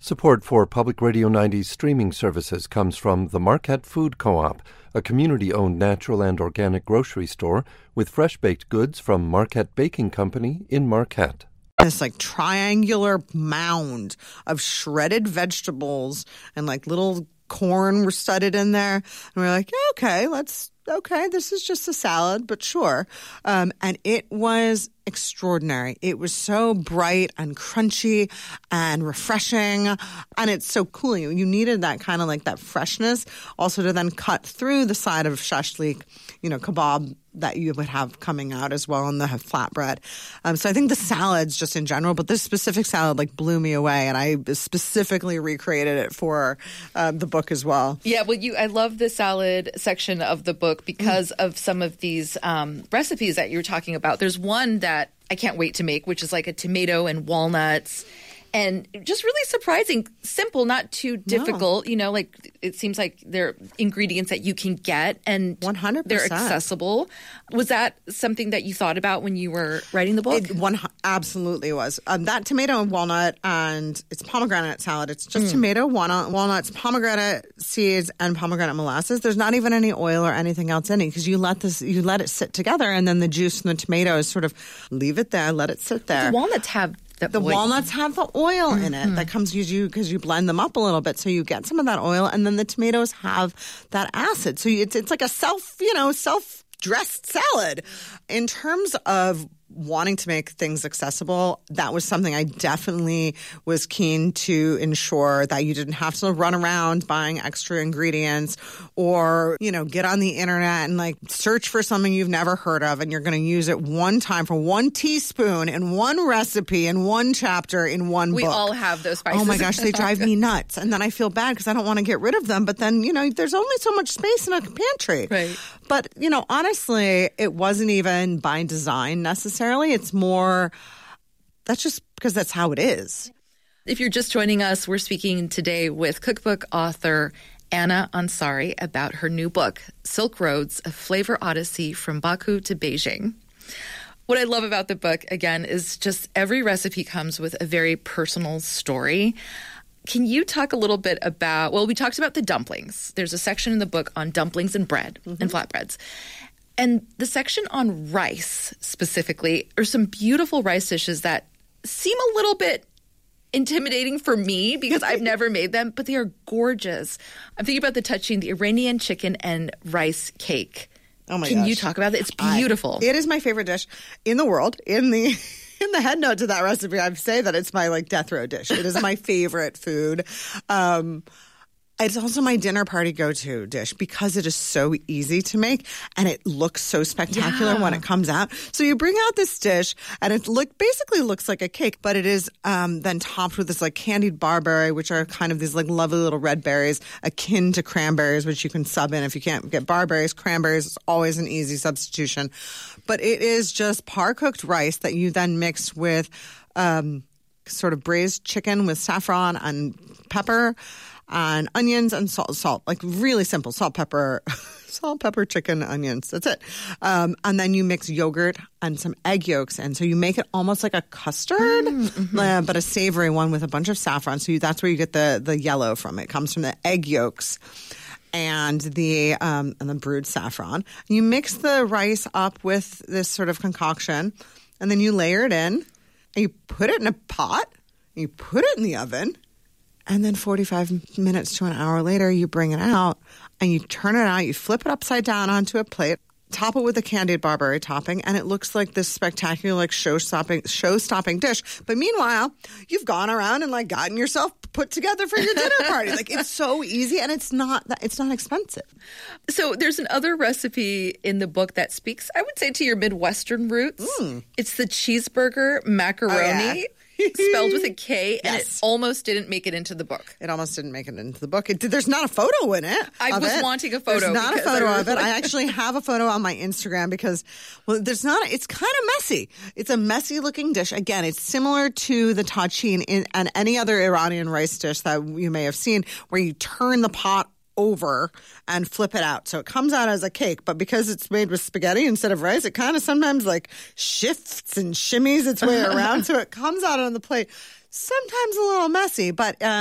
Support for Public Radio 90's streaming services comes from the Marquette Food Co-op, a community-owned natural and organic grocery store with fresh-baked goods from Marquette Baking Company in Marquette. This triangular mound of shredded vegetables and little corn were studded in there. And we're like, yeah, okay, this is just a salad, but sure. And it was extraordinary. It was so bright and crunchy and refreshing, and it's so cool. You needed that kind of that freshness also to then cut through the side of shashlik, kebab that you would have coming out as well on the flatbread. So I think the salads just in general, but this specific salad blew me away, and I specifically recreated it for the book as well. Yeah, well, I love the salad section of the book because of some of these recipes that you're talking about. There's one that I can't wait to make, which is a tomato and walnuts. And just really surprising, simple, not too difficult. No. It seems like they're ingredients that you can get and 100%. They're accessible. Was that something that you thought about when you were writing the book? It absolutely was. That tomato and walnut, and it's pomegranate salad. It's just tomato, walnuts, pomegranate seeds, and pomegranate molasses. There's not even any oil or anything else in it because you let it sit together, and then the juice from the tomatoes sort of leave it there, let it sit there. The walnuts have the walnuts have the oil in it that comes because you blend them up a little bit, so you get some of that oil, and then the tomatoes have that acid. So it's like a self-dressed salad. In terms of wanting to make things accessible, that was something I definitely was keen to ensure that you didn't have to run around buying extra ingredients or, get on the internet and search for something you've never heard of and you're going to use it one time for 1 teaspoon in one recipe in one chapter in one book. We all have those spices. Oh my gosh, they drive me nuts. And then I feel bad because I don't want to get rid of them. But then, there's only so much space in a pantry. Right. But, honestly, it wasn't even by design necessarily. It's more, that's just because that's how it is. If you're just joining us, we're speaking today with cookbook author Anna Ansari about her new book, Silk Roads, A Flavor Odyssey from Baku to Beijing. What I love about the book, again, is just every recipe comes with a very personal story. Can you talk a little bit about, we talked about the dumplings. There's a section in the book on dumplings and bread and flatbreads. And the section on rice specifically are some beautiful rice dishes that seem a little bit intimidating for me because I've never made them, but they are gorgeous. I'm thinking about the touching, the Iranian chicken and rice cake. Oh my gosh. Can you talk about it? It's beautiful. It is my favorite dish in the world. In the head note to that recipe, I say that it's my death row dish. It is my favorite food. It's also my dinner party go-to dish because it is so easy to make and it looks so spectacular when it comes out. So you bring out this dish and it basically looks like a cake, but it is then topped with this candied barberry, which are kind of these lovely little red berries akin to cranberries, which you can sub in if you can't get barberries. Cranberries is always an easy substitution. But it is just par-cooked rice that you then mix with sort of braised chicken with saffron and pepper and onions and salt, really simple, salt, pepper, chicken, onions. That's it. And then you mix yogurt and some egg yolks. And so you make it almost like a custard, but a savory one with a bunch of saffron. So that's where you get the yellow from. It comes from the egg yolks and the brewed saffron. You mix the rice up with this sort of concoction, and then you layer it in, and you put it in a pot, and you put it in the oven. And then 45 minutes to an hour later, you bring it out and you turn it out. You flip it upside down onto a plate, top it with a candied barberry topping, and it looks like this spectacular, show-stopping dish. But meanwhile, you've gone around and gotten yourself put together for your dinner party. It's so easy, and it's not expensive. So there's another recipe in the book that speaks, I would say, to your Midwestern roots. It's the cheeseburger macaroni. Oh, yeah. Spelled with a K, and it almost didn't make it into the book. It almost didn't make it into the book. There's not a photo in it. I was wanting a photo. There's not a photo of it. I actually have a photo on my Instagram because, there's not. It's kind of messy. It's a messy looking dish. Again, it's similar to the tagine and any other Iranian rice dish that you may have seen, where you turn the pot over and flip it out. So it comes out as a cake, but because it's made with spaghetti instead of rice, it kind of sometimes shifts and shimmies its way around. So it comes out on the plate, sometimes a little messy, but